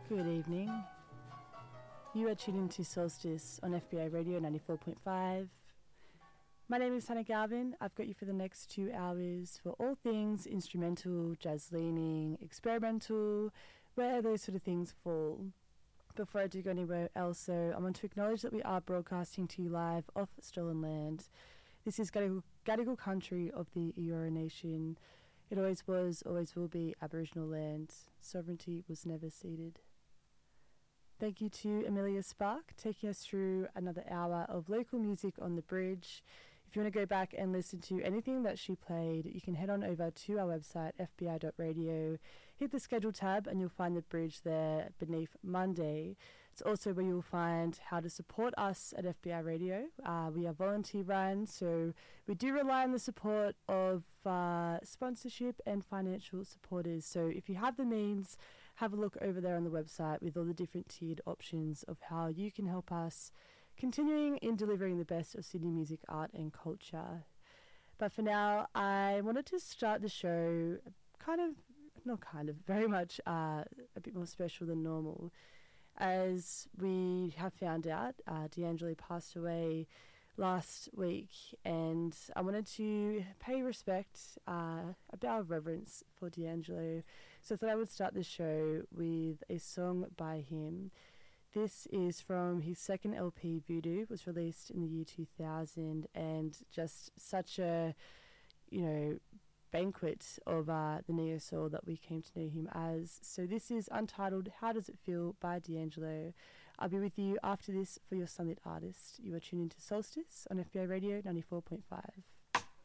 Good evening. You are tuned into Solstice on FBA Radio 94.5. My name is Hannah Galvin. I've got you for the next 2 hours for all things instrumental, jazz leaning, experimental, where those sort of things fall. Before I do go anywhere else, though, I want to acknowledge that we are broadcasting to you live off stolen land. This is Gadigal country of the Eora Nation. It always was, always will be Aboriginal land. Sovereignty was never ceded. Thank you to Amelia Spark, taking us through another hour of local music on the bridge. If you want to go back and listen to anything that she played, you can head on over to our website, fbi.radio, hit the schedule tab, and you'll find the bridge there beneath Monday. It's also where you'll find how to support us at FBI Radio. We are volunteer run, so we do rely on the support of sponsorship and financial supporters. So if you have the means, have a look over there on the website with all the different tiered options of how you can help us continuing in delivering the best of Sydney music, art and culture. But for now, I wanted to start the show very much a bit more special than normal. As we have found out, D'Angelo passed away last week, and I wanted to pay respect, a bow of reverence for D'Angelo. So I thought I would start the show with a song by him. This is from his second LP, Voodoo. It was released in the year 2000, and just such a, banquet of the neo-soul that we came to know him as. So this is Untitled How Does It Feel by D'Angelo. I'll be with you after this for your Sunlit Artist. You are tuned into Solstice on FBA Radio 94.5.